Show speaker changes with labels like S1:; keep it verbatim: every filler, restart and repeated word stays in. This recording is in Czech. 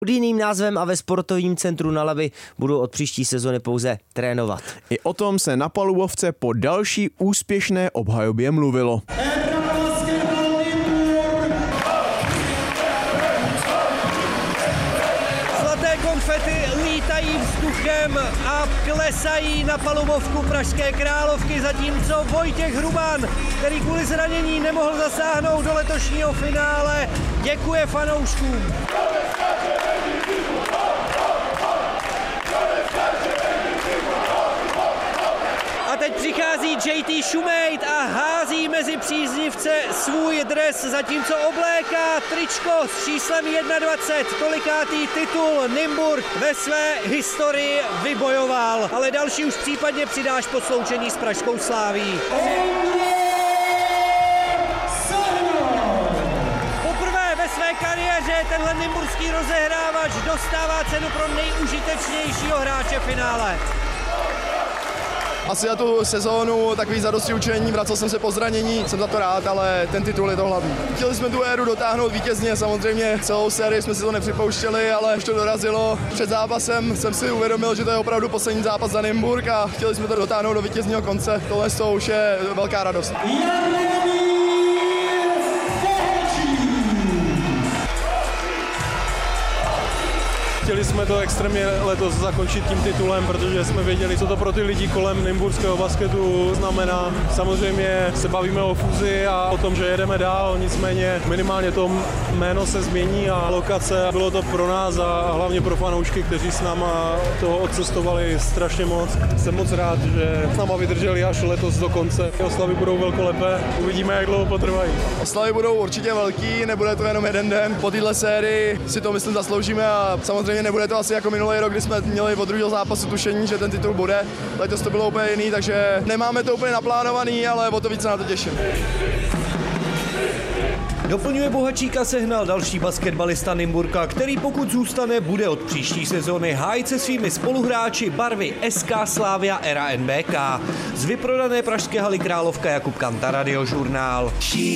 S1: Pod jiným názvem a ve sportovním centru na Labi budou od příští sezony pouze trénovat.
S2: I o tom se na palubovce po další úspěšné obhajobě mluvilo.
S3: Zlaté konfety lítají vzduchem a klesají na palubovku Pražské Královky, zatímco Vojtěch Hrubán, který kvůli zranění nemohl zasáhnout do letošního finále, děkuje fanouškům. A teď přichází J T Šumejt a hází mezi příznivce svůj dres, zatímco obléká tričko s číslem dvacet jedna. Kolikátý titul Nymburk ve své historii vybojoval. Ale další už případně přidáš po sloučení s Pražskou Slavií. Poprvé ve své kariéře tenhle nymburský rozehrávač dostává cenu pro nejužitečnějšího hráče finále.
S4: Asi za tu sezónu takový zadosti učení, vracel jsem se po zranění, jsem za to rád, ale ten titul je to hlavní. Chtěli jsme tu éru dotáhnout vítězně, samozřejmě celou sérii jsme si to nepřipouštěli, ale už to dorazilo. Před zápasem jsem si uvědomil, že to je opravdu poslední zápas za Nymburk a chtěli jsme to dotáhnout do vítězního konce. Tohle to už je velká radost.
S5: Chtěli jsme to extrémně letos zakončit tím titulem, protože jsme věděli, co to pro ty lidi kolem nymburského basketu znamená. Samozřejmě se bavíme o fúzi a o tom, že jedeme dál, nicméně minimálně to jméno se změní a lokace. Bylo to pro nás a hlavně pro fanoušky, kteří s náma toho odcestovali strašně moc. Jsem moc rád, že s náma vydrželi až letos do konce. Oslavy budou velkolepé, uvidíme, jak dlouho potrvají.
S4: Oslavy budou určitě velký, nebude to jenom jeden den. Po této sérii si to myslím zasloužíme a samozřejmě nebude to asi jako minulý rok, kdy jsme měli od druhého zápasu tušení, že ten titul bude. Letos to bylo úplně jiný, takže nemáme to úplně naplánovaný, ale o to víc se na to těším.
S3: Doplňuje Bohačíka sehnal další basketbalista Nymburka, který pokud zůstane, bude od příští sezóny hájit se svými spoluhráči barvy S K Slavia Era N B K. Z vyprodané pražské haly Královka Jakub Kanta, Radiožurnál.